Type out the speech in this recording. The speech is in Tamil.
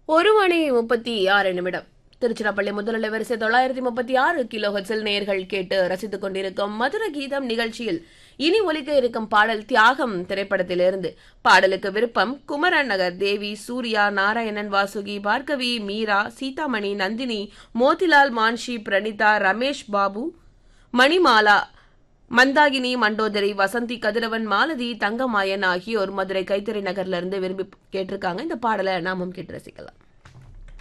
1:36 திருச்சிராப்பள்ளி முதல் வரிசை 936 கிலோஹெர்ட்ஸில் நேர்கள் கேட்டு ரசித்துக் கொண்டிருக்கும் மதுர கீதம் நிகழ்ச்சியில் இனி ஒலிக்க இருக்கும் பாடல் தியாகம் திரைப்படத்திலிருந்து. பாடலுக்கு விருப்பம் குமரன் நகர் தேவி, சூர்யா, நாராயணன், வாசுகி, பார்கவி, மீரா, சீதாமணி, நந்தினி, மோதிலால், மான்ஷி, பிரணீதா, ரமேஷ் பாபு, மணிமாலா, மந்தாகினி, மண்டோதரி, வசந்தி, கதிரவன், மாலதி, தங்கமாயன் ஆகியோர் மதுரை கைத்தறி நகர்ல இருந்து விரும்பி கேட்டிருக்காங்க. இந்த பாடலை நாமும் கேட்டு ரசிக்கலாம்.